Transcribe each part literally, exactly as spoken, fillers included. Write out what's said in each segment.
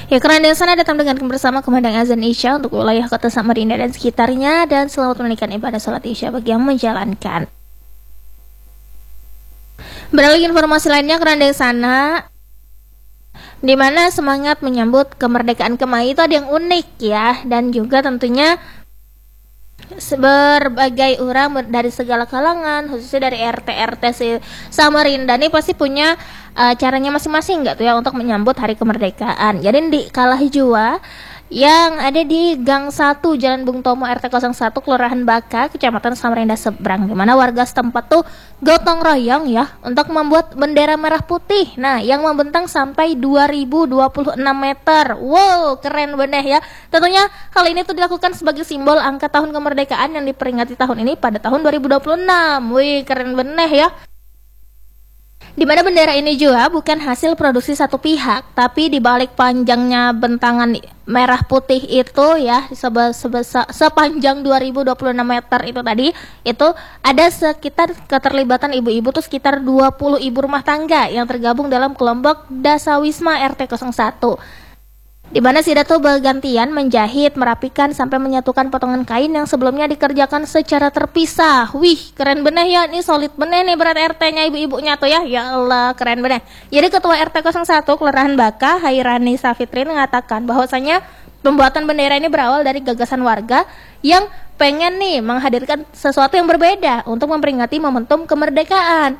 Ya, karena di sana datang dengan bersama kumandang azan Isya untuk wilayah kota Samarinda dan sekitarnya, dan selamat menunaikan ibadah salat Isya bagi yang menjalankan. Beralih informasi lainnya, karena di sana di mana semangat menyambut kemerdekaan kemarin itu ada yang unik ya, dan juga tentunya berbagai orang dari segala kalangan, khususnya dari R T R T si Samarinda ini pasti punya uh, caranya masing-masing nggak tuh ya untuk menyambut hari kemerdekaan. Jadi di Kalahijua yang ada di Gang satu Jalan Bung Tomo R T nol satu Kelurahan Baka, Kecamatan Samarinda Seberang, di mana warga setempat tuh gotong royong ya untuk membuat bendera merah putih. Nah, yang membentang sampai dua ribu dua puluh enam meter. Wow, keren bener ya. Tentunya hal ini tuh dilakukan sebagai simbol angka tahun kemerdekaan yang diperingati tahun ini pada tahun dua ribu dua puluh enam. Wih, keren bener ya. Di mana bendera ini juga bukan hasil produksi satu pihak, tapi di balik panjangnya bentangan merah putih itu ya sebe sebesar sepanjang dua ribu dua puluh enam meter itu tadi, itu ada sekitar keterlibatan ibu-ibu tuh sekitar dua puluh ibu rumah tangga yang tergabung dalam kelompok Dasawisma R T nol satu. Di mana sih tuh bergantian menjahit, merapikan sampai menyatukan potongan kain yang sebelumnya dikerjakan secara terpisah. Wih, keren bener ya, ini solid bener nih berat R T-nya ibu-ibunya tuh ya. Ya Allah, keren bener. Jadi Ketua R T nol satu Kelurahan Baka, Hairani Safitrin mengatakan bahwasanya pembuatan bendera ini berawal dari gagasan warga yang pengen nih menghadirkan sesuatu yang berbeda untuk memperingati momentum kemerdekaan.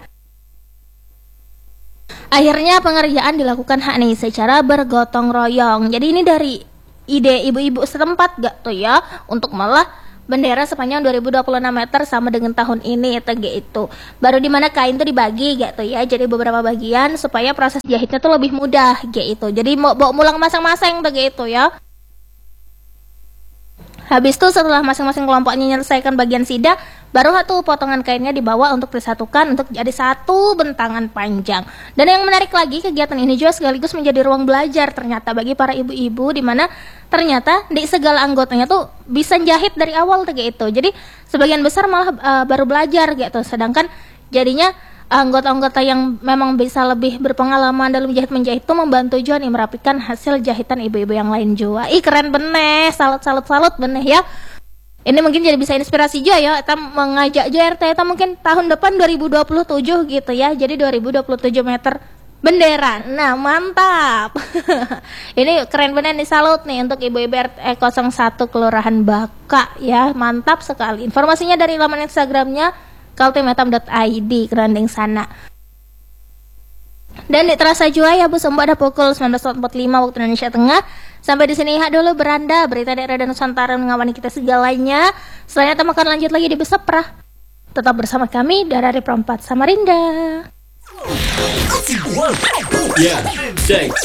Akhirnya pengerjaan dilakukan hak nih secara bergotong royong. Jadi ini dari ide ibu-ibu setempat gak tuh ya, untuk malah bendera sepanjang dua ribu dua puluh enam meter sama dengan tahun ini itu gitu. Baru di mana kain tuh dibagi gitu ya, jadi beberapa bagian supaya proses jahitnya tuh lebih mudah gitu. Jadi mau bawa mulang masing-masing tuh gitu ya. Habis itu setelah masing-masing kelompoknya menyelesaikan bagian sida, baru satu potongan kainnya dibawa untuk disatukan untuk jadi satu bentangan panjang. Dan yang menarik lagi, kegiatan ini juga sekaligus menjadi ruang belajar ternyata bagi para ibu-ibu, di mana ternyata di segala anggotanya tuh bisa jahit dari awal tuh gitu. Jadi sebagian besar malah uh, baru belajar gitu, sedangkan jadinya anggota-anggota yang memang bisa lebih berpengalaman dalam menjahit-menjahit itu membantu juga nih merapikan hasil jahitan ibu-ibu yang lain juga. Ih, keren bener, salut-salut-salut bener ya. Ini mungkin jadi bisa inspirasi juga ya, kita mengajak juga R T kita mungkin tahun depan dua ribu dua puluh tujuh gitu ya. Jadi dua ribu dua puluh tujuh meter bendera. Nah, mantap. Ini keren bener nih, salut nih untuk ibu-ibu R T nol satu Kelurahan Baka ya. Mantap sekali. Informasinya dari laman Instagramnya kaltimetam dot i d, kerandeng sana. Dan terasa juga ya Bu Sembu, ada pukul sembilan belas empat puluh lima waktu Indonesia Tengah. Sampai di sini dulu beranda berita daerah dan Nusantara mengawani kita segalanya. Selanjutnya kita akan lanjut lagi di Besepra. Tetap bersama kami dari Perempat Samarinda. Yeah, shake.